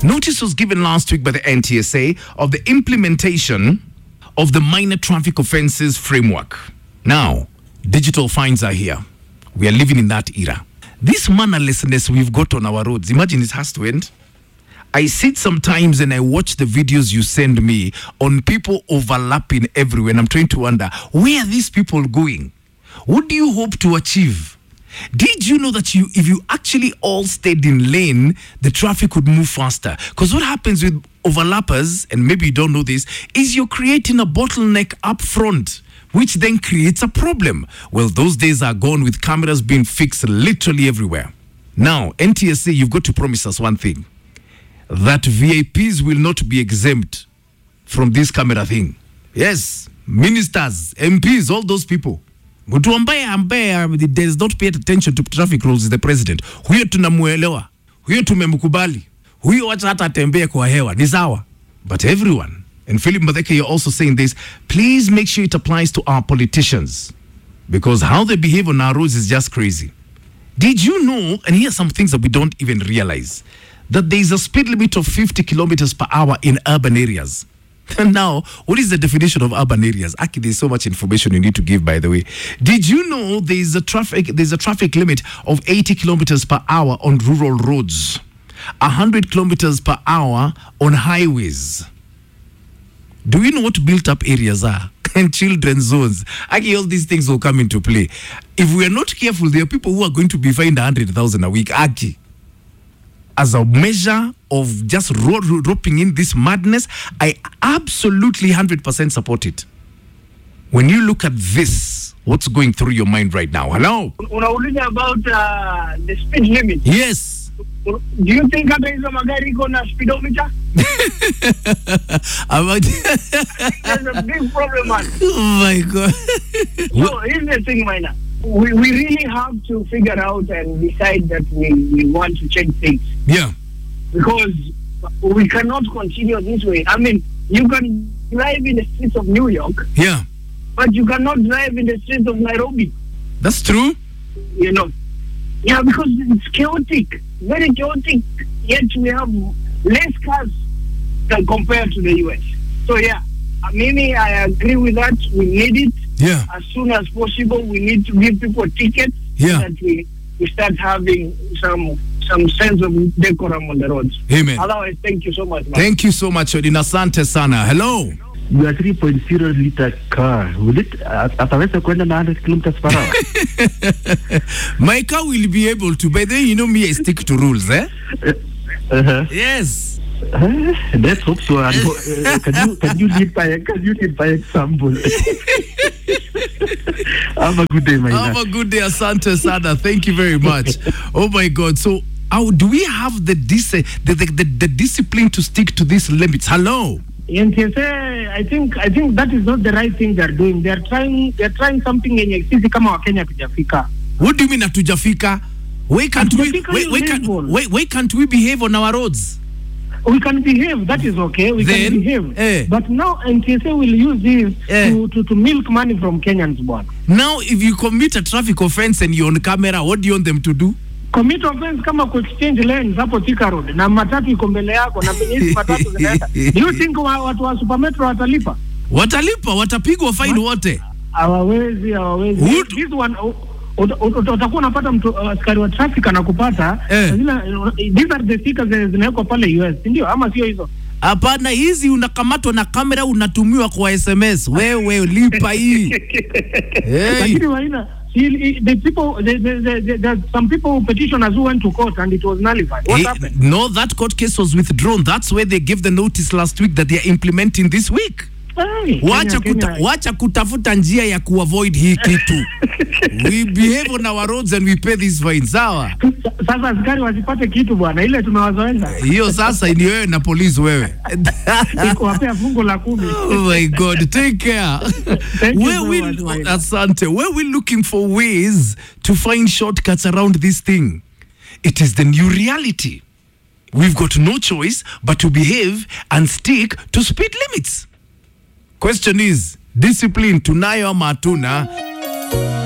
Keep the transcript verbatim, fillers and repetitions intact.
Notice was given last week by the N T S A of the implementation of the minor traffic offences framework. Now, digital fines are here. We are living in that era. This mannerlessness we've got on our roads, imagine it has to end. I sit sometimes and I watch the videos you send me on people overlapping everywhere, and I'm trying to wonder, where are these people going? What do you hope to achieve? Did you know that you, if you actually all stayed in lane, the traffic would move faster? Because what happens with overlappers, and maybe you don't know this, is you're creating a bottleneck up front, which then creates a problem. Well, those days are gone with cameras being fixed literally everywhere. Now, N T S A, you've got to promise us one thing, that V I Ps will not be exempt from this camera thing. Yes, ministers, M Ps, all those people. Mtu ambaye ambaye does not pay attention to traffic rules is the president. Huyo tunamuelewa. Huyo tumemkubali. Huyo wacha hata atembee kwa hewa. Ni sawa. But everyone, and Philip Mbadeke, you're also saying this, please make sure it applies to our politicians. Because how they behave on our roads is just crazy. Did you know, and here's some things that we don't even realize, that there is a speed limit of fifty kilometers per hour in urban areas? And now, what is the definition of urban areas? Actually, there's so much information you need to give, by the way. Did you know there's a traffic there's a traffic limit of eighty kilometers per hour on rural roads, one hundred kilometers per hour on highways? Do we know what built-up areas are? And children's zones. Actually, all these things will come into play. If we are not careful, there are people who are going to be fined one hundred thousand a week. Aki. As a measure of just ro- ro- roping in this madness, I absolutely one hundred percent support it. When you look at this, what's going through your mind right now? Hello? Unauliza about uh, the speed limit. Yes. Do you think hata hizo magari iko na speedometer? There's a big problem, man. Oh my God. So here's the thing, Maina. We, we really have to figure out and decide that we, we want to change things. Yeah. Because we cannot continue this way. I mean, you can drive in the streets of New York. Yeah. But you cannot drive in the streets of Nairobi. That's true. You know. Yeah, because it's chaotic. Very chaotic. Yet we have less cars than compared to the U S. So yeah, maybe I agree with that. We need it. Yeah. As soon as possible, we need to give people tickets. Yeah. So that we, we start having some some sense of decorum on the roads. Amen. Otherwise, thank you so much, man. Thank you so much, Odin. Asante sana. Hello. Your three point oh liter car, will it ataweza kwenda na one hundred kilometers per hour? My car will be able to, but then you know me, I stick to rules, eh? Uh-huh. Yes. Uh, let's hope so. Uh, can you can you lead by can you lead by example? Have a good day, my Have a good day, Asante Sada. Thank you very much. Oh my God. So, how do we have the dis the, the, the, the discipline to stick to these limits? Hello. N T S A, I think I think that is not the right thing they're doing. They're trying they're trying something yenye sisi kama wa Kenya tujafika. What do you mean hatujafika? Why can't we why, why, can't, why, why can't we behave on our roads? We can behave, that is okay. We then, can behave. Eh. But now N T S A will use this eh. to, to, to milk money from Kenyans, bwana. Now, if you commit a traffic offense and you're on camera, what do you want them to do? Commit offense kama ku exchange lanes hapo Thika Road na matatu iko mbele yako na penye hizi matatu zinaenda. Do you think wa, watu wa Super Metro watalipa? Watalipa, watapigwa fine wote. Hawawezi, hawawezi. This one utakuwa unapata mtu askari wa traffic anakupata. Eh. These are the stickers zinawekwa pale U S, ndio ama sio hizo? Hapana, hizi unakamatwa na kamera unatumiwa kwa S M S. Wewe lipa hii. Hey. Lakini waina the people, the, the, the, the, the, some people petitioners who went to court and it was nullified. What hey, happened? No, that court case was withdrawn. That's where they gave the notice last week that they are implementing this week. Hey, wacha, Kenya, kuta, Kenya. wacha kutafuta njia ya kuavoid hii kitu. We behave on our roads and we pay these fines. Sawa? Sasa askari wasipate kitu bwana, ile tumewazoeza. Hiyo sasa ni wewe na polisi wewe. Iko wapea fungo la kumi. Oh my God, take care. Where we Asante, where we looking for ways to find shortcuts around this thing. It is the new reality. We've got no choice but to behave and stick to speed limits. Question is, discipline tunayo ama hatuna?